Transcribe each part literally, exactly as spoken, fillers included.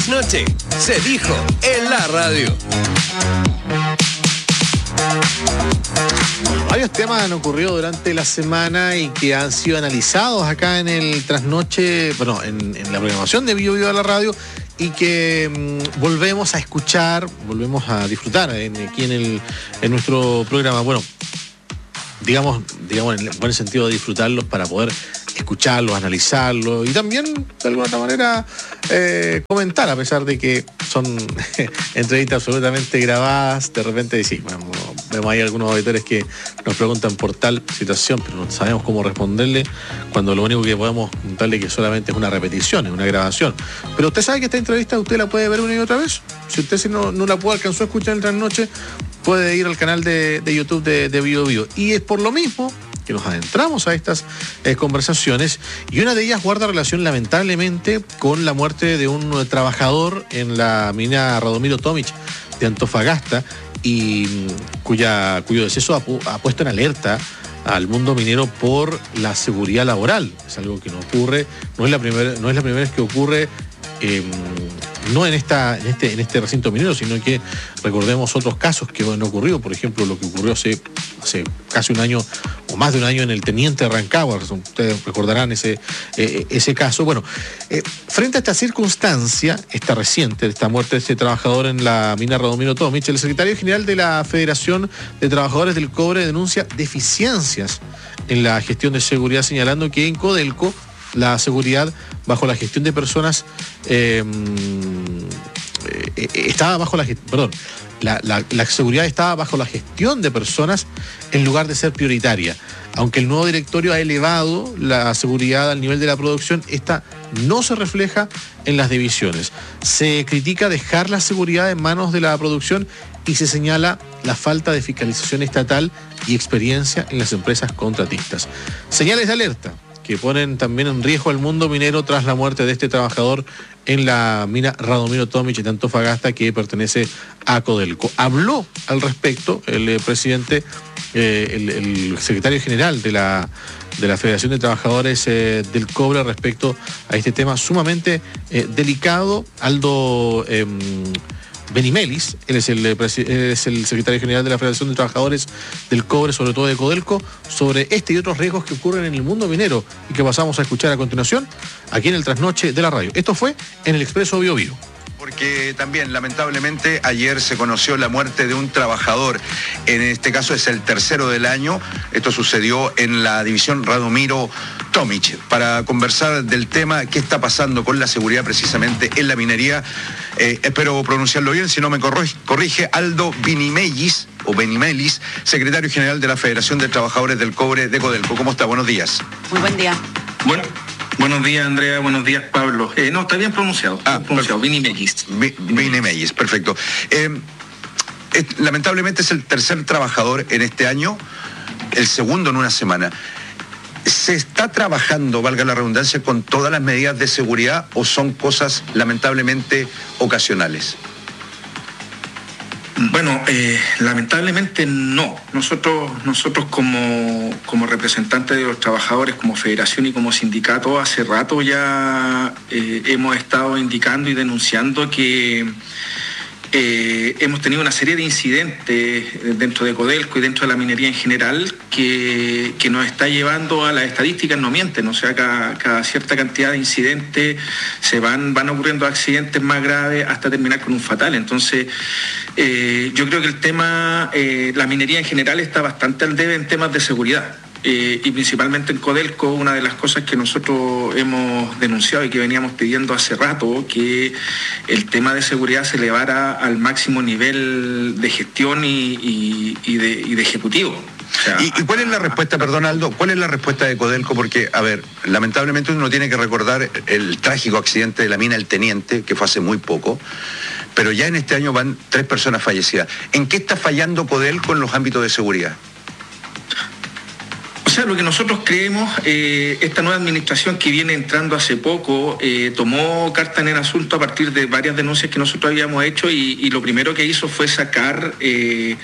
trasnoche se dijo en la radio. Varios temas han ocurrido durante la semana y que han sido analizados acá en el trasnoche, bueno, en, en la programación de Bio Bio de la radio, y que mmm, volvemos a escuchar, volvemos a disfrutar en, aquí en, el, en nuestro programa. Bueno, digamos, digamos en el buen sentido de disfrutarlos para poder escucharlos, analizarlos y también de alguna otra manera eh, comentar, a pesar de que son entrevistas absolutamente grabadas. De repente sí, bueno, vemos ahí algunos auditores que nos preguntan por tal situación, pero no sabemos cómo responderle cuando lo único que podemos contarle que solamente es una repetición, es una grabación. Pero usted sabe que esta entrevista usted la puede ver una y otra vez. Si usted si no, no la pudo alcanzó a escuchar en trasnoche, puede ir al canal de, de YouTube de, de Bio Bio. Y es por lo mismo que nos adentramos a estas eh, conversaciones, y una de ellas guarda relación lamentablemente con la muerte de un trabajador en la mina Radomiro Tomic de Antofagasta, y cuya, cuyo deceso ha, pu- ha puesto en alerta al mundo minero por la seguridad laboral. Es algo que no ocurre, no es la primera, no es la primera vez que ocurre, eh, no en esta, en este, en este recinto minero, sino que recordemos otros casos que han ocurrido. Por ejemplo, lo que ocurrió hace, hace casi un año o más de un año en el Teniente Rancagua. Ustedes recordarán ese, eh, ese caso. Bueno, eh, frente a esta circunstancia, esta reciente, esta muerte de este trabajador en la mina Radomiro Tomic, el secretario general de la Federación de Trabajadores del Cobre denuncia deficiencias en la gestión de seguridad, señalando que en Codelco la seguridad bajo la gestión de personas eh, eh, estaba bajo la perdón la, la, la seguridad estaba bajo la gestión de personas en lugar de ser prioritaria. Aunque el nuevo directorio ha elevado la seguridad al nivel de la producción, esta no se refleja en las divisiones. Se critica dejar la seguridad en manos de la producción y se señala la falta de fiscalización estatal y experiencia en las empresas contratistas. Señales de alerta que ponen también en riesgo al mundo minero tras la muerte de este trabajador en la mina Radomiro Tomic de Antofagasta, que pertenece a Codelco. Habló al respecto el eh, presidente, eh, el, el secretario general de la, de la Federación de Trabajadores eh, del Cobre respecto a este tema sumamente eh, delicado. Aldo eh, Benimelis, él es, el, él es el secretario general de la Federación de Trabajadores del Cobre, sobre todo de Codelco, sobre este y otros riesgos que ocurren en el mundo minero y que pasamos a escuchar a continuación aquí en el trasnoche de la radio. Esto fue en el Expreso Bio Bio. Porque también, lamentablemente, ayer se conoció la muerte de un trabajador. En este caso es el tercero del año. Esto sucedió en la división Radomiro Tomic. Para conversar del tema, qué está pasando con la seguridad precisamente en la minería, eh, espero pronunciarlo bien, si no me corrige, Aldo Benimelis, o Benimelis, secretario general de la Federación de Trabajadores del Cobre de Codelco. ¿Cómo está? Buenos días. Muy buen día. Bueno. Buenos días, Andrea. Buenos días, Pablo. Eh, no, está bien pronunciado. Ah, pronunciado. Benimelis. Benimelis, perfecto. Eh, es, lamentablemente es el tercer trabajador en este año, el segundo en una semana. ¿Se está trabajando, valga la redundancia, con todas las medidas de seguridad o son cosas lamentablemente ocasionales? Bueno, eh, lamentablemente no. Nosotros, nosotros como, como representantes de los trabajadores, como federación y como sindicato, hace rato ya eh, hemos estado indicando y denunciando que eh, hemos tenido una serie de incidentes dentro de Codelco y dentro de la minería en general que, que nos está llevando a las estadísticas no mienten. O sea, cada, cada cierta cantidad de incidentes se van, van ocurriendo accidentes más graves hasta terminar con un fatal. Entonces, Eh, yo creo que el tema, eh, la minería en general está bastante al debe en temas de seguridad. Eh, y principalmente en Codelco, una de las cosas que nosotros hemos denunciado y que veníamos pidiendo hace rato, que el tema de seguridad se elevara al máximo nivel de gestión y, y, y, de, y de ejecutivo. O sea, ¿Y, ¿Y cuál es la respuesta, perdón Aldo, cuál es la respuesta de Codelco? Porque, a ver, lamentablemente uno tiene que recordar el trágico accidente de la mina El Teniente, que fue hace muy poco, pero ya en este año van tres personas fallecidas. ¿En qué está fallando Codelco en los ámbitos de seguridad? O sea, lo que nosotros creemos, eh, esta nueva administración que viene entrando hace poco, eh, tomó carta en el asunto a partir de varias denuncias que nosotros habíamos hecho y, y lo primero que hizo fue sacar eh,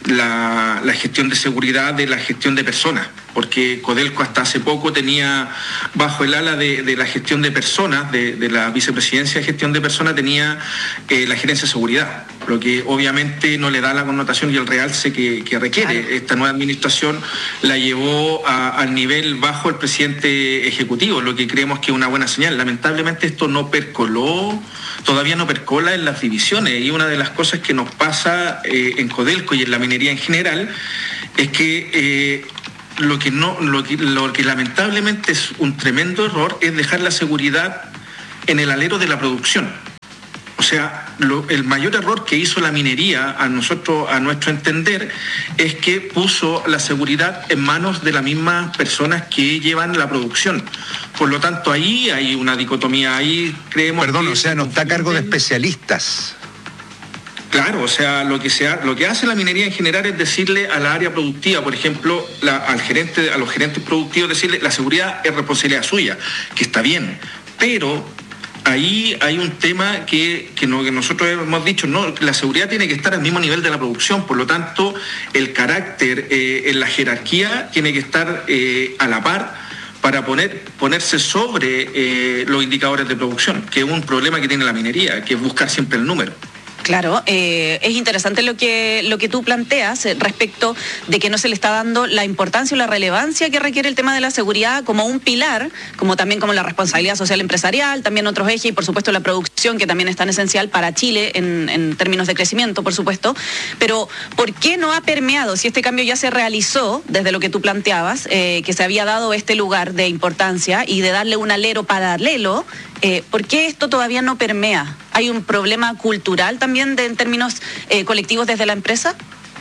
la, la gestión de seguridad de la gestión de personas, porque Codelco hasta hace poco tenía bajo el ala de, de la gestión de personas, de, de la vicepresidencia de gestión de personas, tenía eh, la gerencia de seguridad, lo que obviamente no le da la connotación y el realce que, que requiere. Claro. Esta nueva administración la llevó a, al nivel bajo el presidente ejecutivo, lo que creemos que es una buena señal. Lamentablemente esto no percoló, todavía no percola en las divisiones, y una de las cosas que nos pasa eh, en Codelco y en la minería en general es que eh, Lo que, no, lo, que, lo que lamentablemente es un tremendo error es dejar la seguridad en el alero de la producción. O sea, lo, el mayor error que hizo la minería, a nosotros, a nuestro entender, es que puso la seguridad en manos de las mismas personas que llevan la producción. Por lo tanto, ahí hay una dicotomía, ahí creemos... Perdón, que o sea, no está a cargo de especialistas. Claro, o sea, lo que, sea, lo que hace la minería en general es decirle a la área productiva, por ejemplo, la, al gerente, a los gerentes productivos, decirle la seguridad es responsabilidad suya, que está bien, pero ahí hay un tema que, que, no, que nosotros hemos dicho, no, la seguridad tiene que estar al mismo nivel de la producción, por lo tanto, el carácter eh, en la jerarquía tiene que estar eh, a la par para poner, ponerse sobre eh, los indicadores de producción, que es un problema que tiene la minería, que es buscar siempre el número. Claro, eh, es interesante lo que, lo que tú planteas eh, respecto de que no se le está dando la importancia o la relevancia que requiere el tema de la seguridad como un pilar, como también como la responsabilidad social empresarial, también otros ejes y por supuesto la producción, que también es tan esencial para Chile en, en términos de crecimiento, por supuesto. Pero ¿por qué no ha permeado, si este cambio ya se realizó desde lo que tú planteabas, eh, que se había dado este lugar de importancia y de darle un alero paralelo? Eh, ¿Por qué esto todavía no permea? ¿Hay un problema cultural también de, en términos eh, colectivos desde la empresa?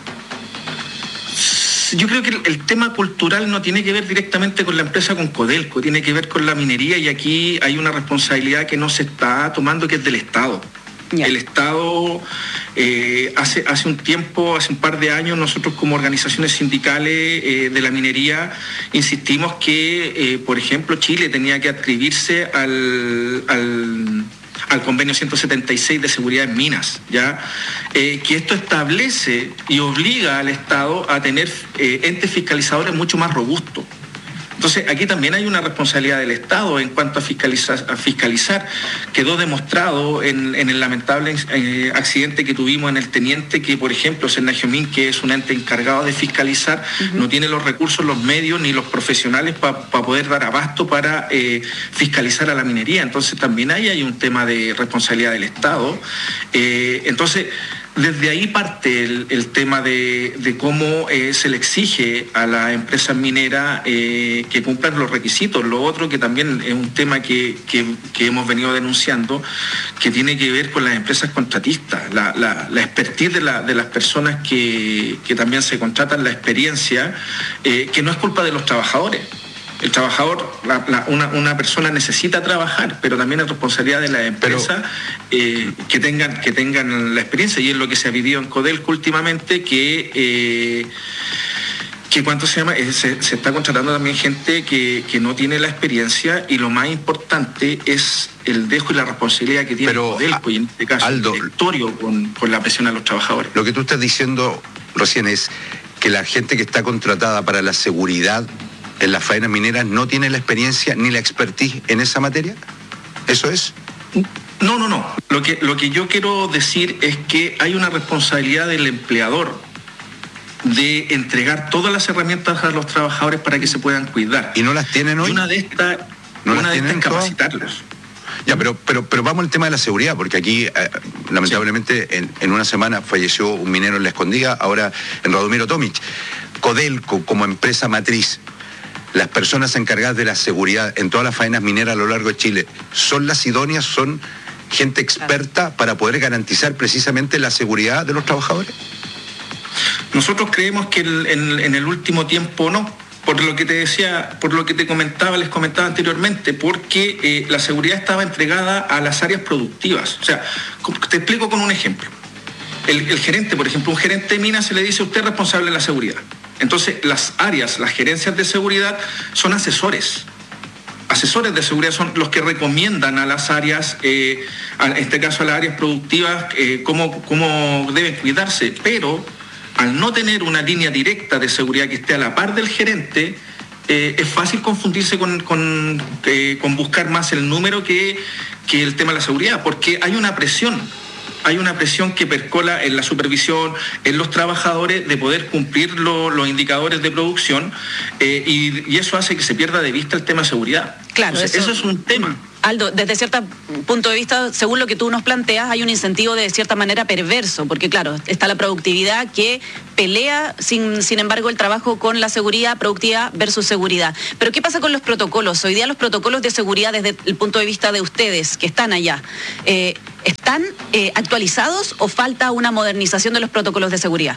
Yo creo que el, el tema cultural no tiene que ver directamente con la empresa, con Codelco, tiene que ver con la minería, y aquí hay una responsabilidad que no se está tomando, que es del Estado. Yeah. El Estado, eh, hace, hace un tiempo, hace un par de años, nosotros como organizaciones sindicales eh, de la minería insistimos que, eh, por ejemplo, Chile tenía que adscribirse al, al, al convenio ciento setenta y seis de seguridad en minas, ¿ya? Eh, que esto establece y obliga al Estado a tener eh, entes fiscalizadores mucho más robustos. Entonces, aquí también hay una responsabilidad del Estado en cuanto a fiscalizar. A fiscalizar. Quedó demostrado en, en el lamentable eh, accidente que tuvimos en el Teniente, que, por ejemplo, Senagiomin, que es un ente encargado de fiscalizar, uh-huh. no tiene los recursos, los medios ni los profesionales para pa poder dar abasto para eh, fiscalizar a la minería. Entonces, también ahí hay un tema de responsabilidad del Estado. Eh, entonces... Desde ahí parte el, el tema de, de cómo eh, se le exige a la empresa minera eh, que cumplan los requisitos. Lo otro que también es un tema que, que, que hemos venido denunciando, que tiene que ver con las empresas contratistas, la, la, la expertise de, la, de las personas que, que también se contratan, la experiencia, eh, que no es culpa de los trabajadores. El trabajador, la, la, una, una persona necesita trabajar, pero también es responsabilidad de la empresa eh, que tengan que tengan la experiencia, y es lo que se ha vivido en Codelco últimamente, que eh, que cuánto se llama eh, se, se está contratando también gente que, que no tiene la experiencia, y lo más importante es el dejo y la responsabilidad que tiene pero, Codelco, y en este caso Aldo, el directorio con, con la presión a los trabajadores. Lo que tú estás diciendo recién es que la gente que está contratada para la seguridad en las faenas mineras no tiene la experiencia ni la expertise en esa materia. ¿Eso es? No, no, no. Lo que, lo que yo quiero decir es que hay una responsabilidad del empleador de entregar todas las herramientas a los trabajadores para que se puedan cuidar. ¿Y no las tienen hoy? Y una de estas ¿No una las de estas tienen es capacitarlos. Ya, pero, pero, pero vamos al tema de la seguridad, porque aquí, eh, lamentablemente, sí. en, en una semana falleció un minero en La Escondida, ahora en Radomiro Tomic. Codelco, como empresa matriz, las personas encargadas de la seguridad en todas las faenas mineras a lo largo de Chile, ¿son las idóneas, son gente experta para poder garantizar precisamente la seguridad de los trabajadores? Nosotros creemos que el, en, en el último tiempo no, por lo que te decía, por lo que te comentaba, les comentaba anteriormente, porque eh, la seguridad estaba entregada a las áreas productivas. O sea, te explico con un ejemplo. El, el gerente, por ejemplo, un gerente de minas se le dice: usted es responsable de la seguridad. Entonces, las áreas, las gerencias de seguridad son asesores. Asesores de seguridad son los que recomiendan a las áreas, eh, en este caso a las áreas productivas, eh, cómo, cómo deben cuidarse. Pero al no tener una línea directa de seguridad que esté a la par del gerente, eh, es fácil confundirse con, con, eh, con buscar más el número que, que el tema de la seguridad, porque hay una presión. Hay una presión que percola en la supervisión, en los trabajadores, de poder cumplir lo, los indicadores de producción, eh, y, y eso hace que se pierda de vista el tema de seguridad. Claro, Entonces, eso, eso es un tema. Aldo, desde cierto punto de vista, según lo que tú nos planteas, hay un incentivo de cierta manera perverso, porque claro, está la productividad que pelea, sin, sin embargo, el trabajo con la seguridad, productividad versus seguridad. Pero ¿qué pasa con los protocolos? Hoy día los protocolos de seguridad, desde el punto de vista de ustedes, que están allá, eh, ¿están eh, actualizados o falta una modernización de los protocolos de seguridad?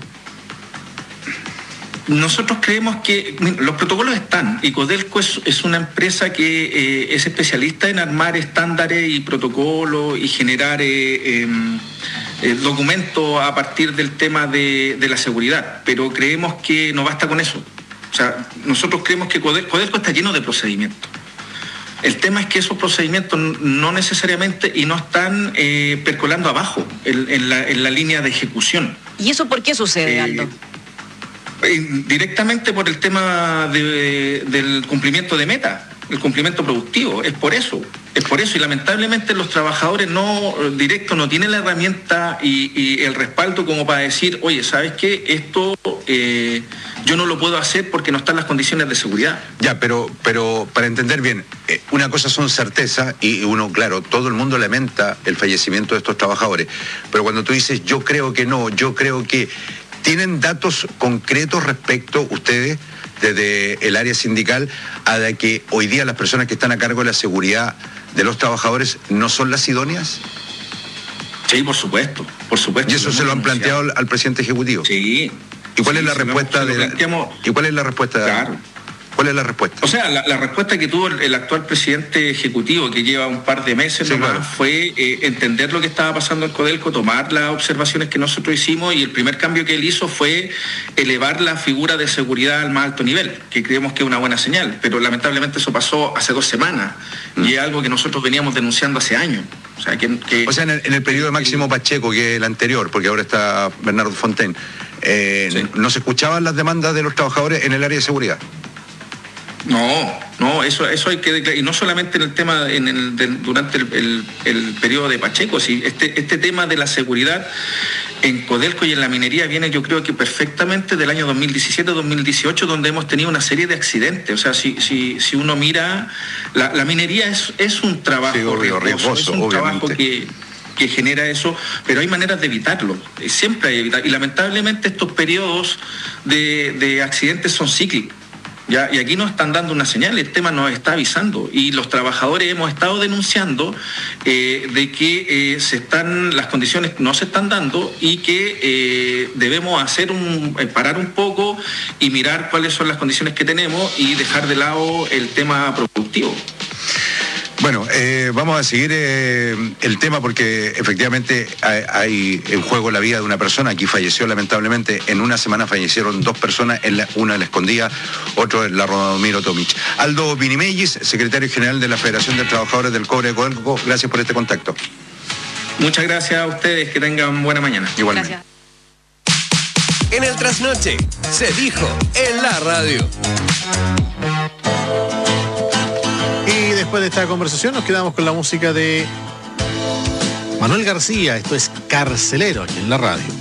Nosotros creemos que los protocolos están, y Codelco es, es una empresa que eh, es especialista en armar estándares y protocolos y generar eh, eh, documentos a partir del tema de, de la seguridad, pero creemos que no basta con eso. O sea, nosotros creemos que Codelco, Codelco está lleno de procedimientos. El tema es que esos procedimientos no necesariamente y no están eh, percolando abajo en, en, la, en la línea de ejecución. ¿Y eso por qué sucede, Aldo? Eh, directamente por el tema de, del cumplimiento de meta, el cumplimiento productivo, es por eso, es por eso, y lamentablemente los trabajadores no directos no tienen la herramienta y, y el respaldo como para decir, oye, ¿sabes qué? Esto eh, yo no lo puedo hacer porque no están las condiciones de seguridad. Ya, pero, pero para entender bien, eh, una cosa son certezas y uno, claro, todo el mundo lamenta el fallecimiento de estos trabajadores, pero cuando tú dices yo creo que no, yo creo que... ¿Tienen datos concretos respecto, ustedes, desde el área sindical, a de que hoy día las personas que están a cargo de la seguridad de los trabajadores no son las idóneas? Sí, por supuesto, por supuesto. ¿Y eso se lo han planteado al, al presidente ejecutivo? Sí. ¿Y cuál sí, es la respuesta de la, ¿Y cuál es la respuesta? Claro. ¿Cuál es la respuesta? O sea, la, la respuesta que tuvo el, el actual presidente ejecutivo, que lleva un par de meses sí, nomás, claro. fue eh, entender lo que estaba pasando en Codelco, tomar las observaciones que nosotros hicimos, y el primer cambio que él hizo fue elevar la figura de seguridad al más alto nivel, que creemos que es una buena señal, pero lamentablemente eso pasó hace dos semanas, mm. y es algo que nosotros veníamos denunciando hace años. O sea, que, que, o sea en, el, en el periodo de Máximo Pacheco, que es el anterior, porque ahora está Bernardo Fontaine, eh, sí. ¿no se escuchaban las demandas de los trabajadores en el área de seguridad? No, no, eso, eso hay que declarar, y no solamente en el tema, en el, de, durante el, el, el periodo de Pacheco, sí, este, este tema de la seguridad en Codelco y en la minería viene, yo creo que perfectamente del año dos mil diecisiete dos mil dieciocho, donde hemos tenido una serie de accidentes. O sea, si, si, si uno mira, la, la minería es, es un trabajo sí, obvio, riesgoso, es un obviamente. trabajo que... que genera eso, pero hay maneras de evitarlo, siempre hay evitar, y lamentablemente estos periodos de, de accidentes son cíclicos. ¿Ya? Y aquí nos están dando una señal, el tema nos está avisando, y los trabajadores hemos estado denunciando eh, de que eh, se están, las condiciones no se están dando, y que eh, debemos hacer un, eh, parar un poco y mirar cuáles son las condiciones que tenemos y dejar de lado el tema productivo. Bueno, eh, vamos a seguir eh, el tema porque efectivamente hay, hay en juego la vida de una persona. Aquí falleció lamentablemente, en una semana fallecieron dos personas, en la, una en la Escondida, otro en la Radomiro Tomic. Aldo Binimellis, secretario general de la Federación de Trabajadores del Cobre de Codelco, gracias por este contacto. Muchas gracias a ustedes, que tengan buena mañana. Igualmente. Gracias. En el Trasnoche, se dijo en la radio. Después de esta conversación nos quedamos con la música de Manuel García. Esto es Carcelero, aquí en la radio.